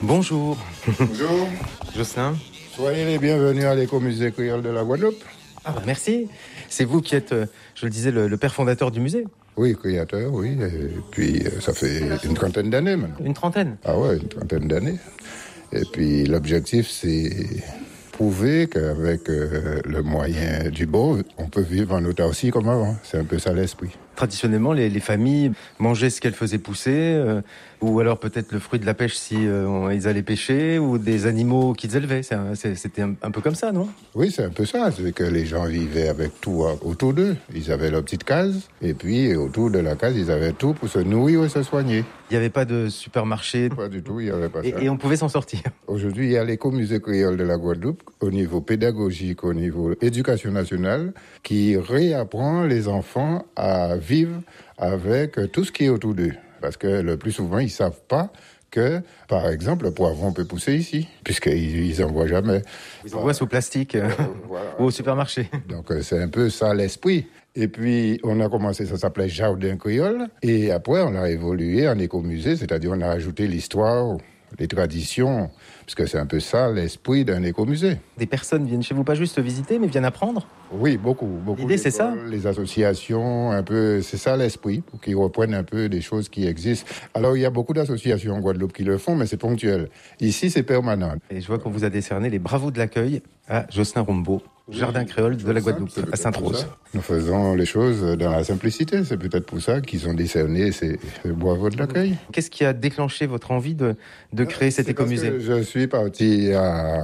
Bonjour. Bonjour. Jocelyn. Soyez les bienvenus à l'écomusée créole de la Guadeloupe. Ah bah merci. C'est vous qui êtes, je le disais, le père fondateur du musée. Oui, créateur, oui. Et puis, ça fait une trentaine d'années maintenant. Une trentaine. Ah ouais, une trentaine d'années. Et puis, l'objectif, c'est prouver qu'avec le moyen du beau, on peut vivre en autarcie comme avant. C'est un peu ça l'esprit. Traditionnellement, les familles mangeaient ce qu'elles faisaient pousser, ou alors peut-être le fruit de la pêche si ils allaient pêcher, ou des animaux qu'ils élevaient. C'était un peu comme ça, non? Oui, c'est un peu ça. C'est que les gens vivaient avec tout autour d'eux. Ils avaient leur petite case, et puis autour de la case, ils avaient tout pour se nourrir et se soigner. Il n'y avait pas de supermarché. Pas du tout, il n'y avait pas ça. Et on pouvait s'en sortir. Aujourd'hui, il y a l'écomusée créole de la Guadeloupe, au niveau pédagogique, au niveau éducation nationale, qui réapprend les enfants à vivre avec tout ce qui est autour d'eux. Parce que le plus souvent, ils ne savent pas que, par exemple, le poivron peut pousser ici, puisqu'ils n'en voient jamais. Ils en voient sous plastique Voilà. ou au supermarché. Donc, c'est un peu ça l'esprit. Et puis, on a commencé, ça s'appelait Jardin Créole. Et après, on a évolué en écomusée, c'est-à-dire on a ajouté l'histoire, les traditions, parce que c'est un peu ça l'esprit d'un écomusée. Des personnes viennent chez vous pas juste visiter, mais viennent apprendre. Oui, beaucoup. L'idée, c'est ça? Les associations, un peu, c'est ça l'esprit, pour qu'ils reprennent un peu des choses qui existent. Alors, il y a beaucoup d'associations en Guadeloupe qui le font, mais c'est ponctuel. Ici, c'est permanent. Et je vois qu'on vous a décerné les bravos de l'accueil à Jocelyn Rombaud, Jardin Créole de la Guadeloupe, à Sainte-Rose. Nous faisons les choses dans la simplicité. C'est peut-être pour ça qu'ils ont décerné ces bravos de l'accueil. Qu'est-ce qui a déclenché votre envie de créer cet écomusée? Je suis parti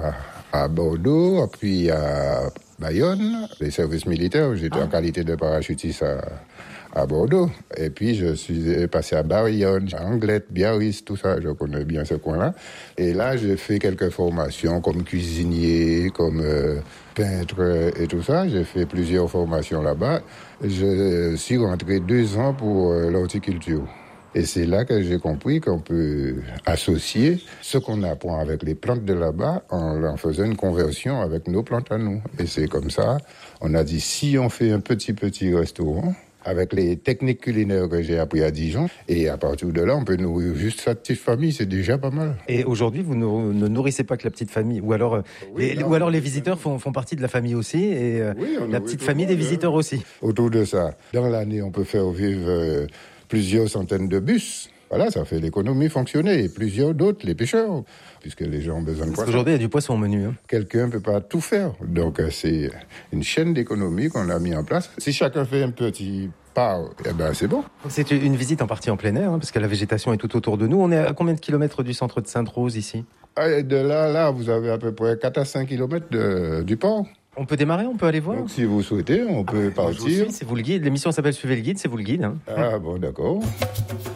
à Bordeaux, puis à Bayonne, les services militaires. J'étais en qualité de parachutiste à Bordeaux. Et puis, je suis passé à Bayonne, à Anglet, Biarritz, tout ça. Je connais bien ce coin-là. Et là, j'ai fait quelques formations comme cuisinier, comme peintre et tout ça. J'ai fait plusieurs formations là-bas. Je suis rentré 2 ans pour l'horticulture. Et c'est là que j'ai compris qu'on peut associer ce qu'on apprend avec les plantes de là-bas en faisant une conversion avec nos plantes à nous. Et c'est comme ça, on a dit, si on fait un petit restaurant, avec les techniques culinaires que j'ai appris à Dijon, et à partir de là, on peut nourrir juste sa petite famille, c'est déjà pas mal. Et aujourd'hui, vous ne nourrissez pas que la petite famille, ou alors, les visiteurs font partie de la famille aussi, et la petite famille des visiteurs aussi. Autour de ça, dans l'année, on peut faire vivre plusieurs centaines de bus. Voilà, ça fait l'économie fonctionner. Et plusieurs d'autres, les pêcheurs, puisque les gens ont besoin de poisson. Parce qu'aujourd'hui, il y a du poisson au menu. Quelqu'un ne peut pas tout faire. Donc, c'est une chaîne d'économie qu'on a mis en place. Si chacun fait un petit pas, eh ben, c'est bon. C'est une visite en partie en plein air, parce que la végétation est tout autour de nous. On est à combien de kilomètres du centre de Sainte-Rose, ici? Et de là, vous avez à peu près 4 à 5 kilomètres du port. On peut démarrer, on peut aller voir. Donc, si vous souhaitez, on peut partir. C'est vous le guide. L'émission s'appelle Suivez le guide, c'est vous le guide. Ah bon, d'accord.